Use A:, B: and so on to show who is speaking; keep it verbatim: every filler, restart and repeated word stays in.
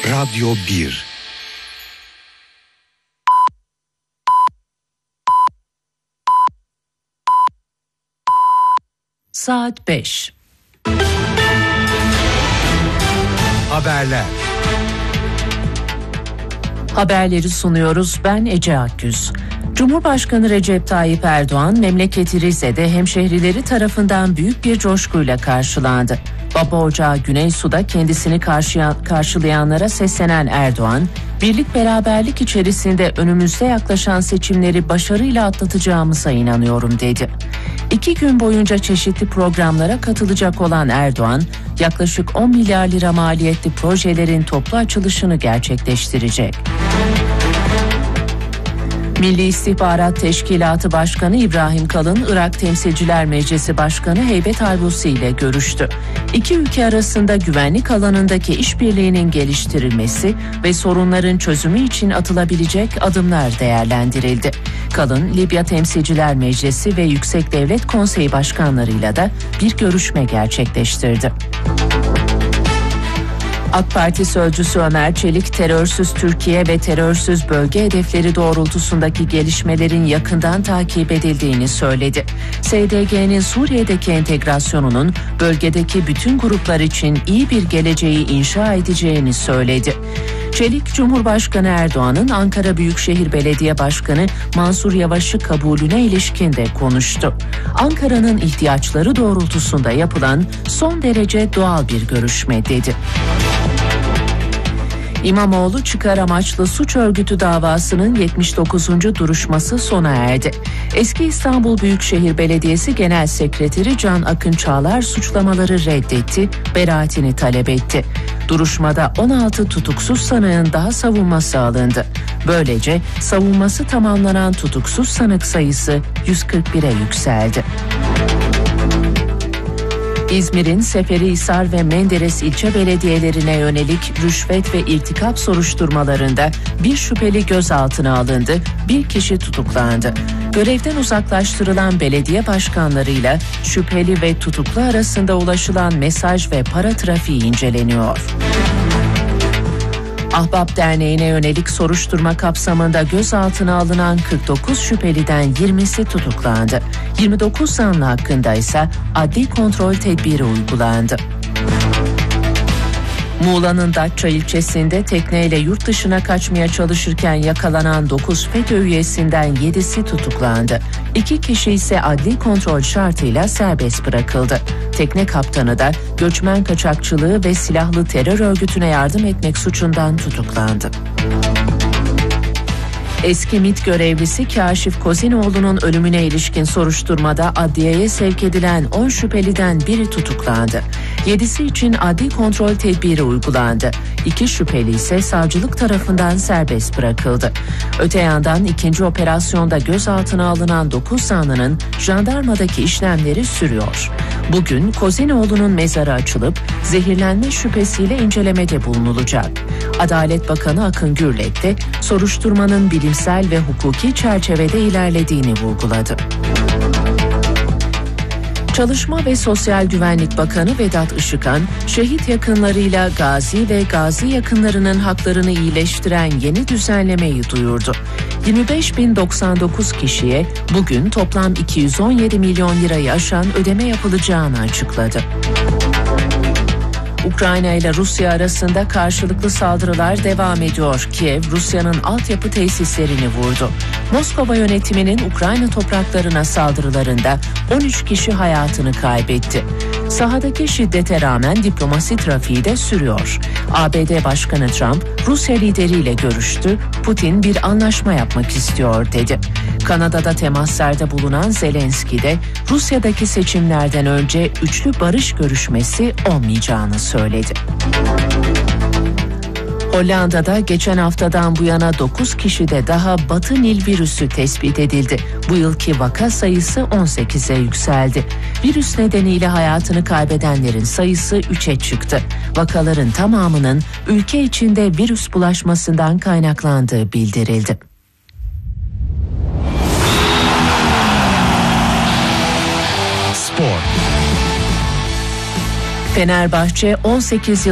A: Radyo bir.
B: Saat beş.
A: Haberler.
B: Haberleri sunuyoruz. Ben Ece Akgüz. Cumhurbaşkanı Recep Tayyip Erdoğan memleketi Rize'de hemşehrileri tarafından büyük bir coşkuyla karşılandı. Baba Ocağı Güneysu'da kendisini karşılayanlara seslenen Erdoğan, birlik beraberlik içerisinde önümüzde yaklaşan seçimleri başarıyla atlatacağımıza inanıyorum dedi. İki gün boyunca çeşitli programlara katılacak olan Erdoğan, yaklaşık on milyar lira maliyetli projelerin toplu açılışını gerçekleştirecek. Milli İstihbarat Teşkilatı Başkanı İbrahim Kalın, Irak Temsilciler Meclisi Başkanı Heybet Halbusi ile görüştü. İki ülke arasında güvenlik alanındaki işbirliğinin geliştirilmesi ve sorunların çözümü için atılabilecek adımlar değerlendirildi. Kalın, Libya Temsilciler Meclisi ve Yüksek Devlet Konseyi başkanlarıyla da bir görüşme gerçekleştirdi. AK Parti sözcüsü Ömer Çelik, terörsüz Türkiye ve terörsüz bölge hedefleri doğrultusundaki gelişmelerin yakından takip edildiğini söyledi. S D G'nin Suriye'deki entegrasyonunun bölgedeki bütün gruplar için iyi bir geleceği inşa edeceğini söyledi. Çelik, Cumhurbaşkanı Erdoğan'ın Ankara Büyükşehir Belediye Başkanı Mansur Yavaş'ı kabulüne ilişkin de konuştu. Ankara'nın ihtiyaçları doğrultusunda yapılan son derece doğal bir görüşme dedi. İmamoğlu çıkar amaçlı suç örgütü davasının yetmiş dokuzuncu duruşması sona erdi. Eski İstanbul Büyükşehir Belediyesi Genel Sekreteri Can Akın Çağlar suçlamaları reddetti, beraatini talep etti. Duruşmada on altı tutuksuz sanığın daha savunması alındı. Böylece savunması tamamlanan tutuksuz sanık sayısı yüz kırk bire yükseldi. İzmir'in Seferihisar ve Menderes ilçe belediyelerine yönelik rüşvet ve irtikap soruşturmalarında bir şüpheli gözaltına alındı, bir kişi tutuklandı. Görevden uzaklaştırılan belediye başkanlarıyla şüpheli ve tutuklu arasında ulaşılan mesaj ve para trafiği inceleniyor. Ahbap Derneği'ne yönelik soruşturma kapsamında gözaltına alınan kırk dokuz şüpheliden yirmisi tutuklandı. yirmi dokuz zanlı hakkında ise adli kontrol tedbiri uygulandı. Muğla'nın Datça ilçesinde tekneyle yurt dışına kaçmaya çalışırken yakalanan dokuz FETÖ üyesinden yedisi tutuklandı. İki kişi ise adli kontrol şartıyla serbest bırakıldı. Tekne kaptanı da göçmen kaçakçılığı ve silahlı terör örgütüne yardım etmek suçundan tutuklandı. Eski MİT görevlisi Kaşif Kozinoğlu'nun ölümüne ilişkin soruşturmada adliyeye sevk edilen on şüpheliden biri tutuklandı. Yedisi için adli kontrol tedbiri uygulandı. İki şüpheli ise savcılık tarafından serbest bırakıldı. Öte yandan ikinci operasyonda gözaltına alınan dokuz zanlının jandarmadaki işlemleri sürüyor. Bugün Kozinoğlu'nun mezarı açılıp zehirlenme şüphesiyle incelemede bulunulacak. Adalet Bakanı Akın Gürlet de soruşturmanın bilimsel ve hukuki çerçevede ilerlediğini vurguladı. Çalışma ve Sosyal Güvenlik Bakanı Vedat Işıkhan, şehit yakınlarıyla gazi ve gazi yakınlarının haklarını iyileştiren yeni düzenlemeyi duyurdu. yirmi beş bin doksan dokuz kişiye bugün toplam iki yüz on yedi milyon lirayı aşan ödeme yapılacağını açıkladı. Ukrayna ile Rusya arasında karşılıklı saldırılar devam ediyor. Kiev, Rusya'nın altyapı tesislerini vurdu. Moskova yönetiminin Ukrayna topraklarına saldırılarında on üç kişi hayatını kaybetti. Sahadaki şiddete rağmen diplomasi trafiği de sürüyor. A B D Başkanı Trump, Rusya lideriyle görüştü, Putin bir anlaşma yapmak istiyor dedi. Kanada'da temaslarda bulunan Zelenski de Rusya'daki seçimlerden önce üçlü barış görüşmesi olmayacağını söyledi. Hollanda'da geçen haftadan bu yana dokuz kişide daha Batı Nil virüsü tespit edildi. Bu yılki vaka sayısı on sekize yükseldi. Virüs nedeniyle hayatını kaybedenlerin sayısı üçe çıktı. Vakaların tamamının ülke içinde virüs bulaşmasından kaynaklandığı bildirildi.
A: Spor.
B: Fenerbahçe on sekiz yıl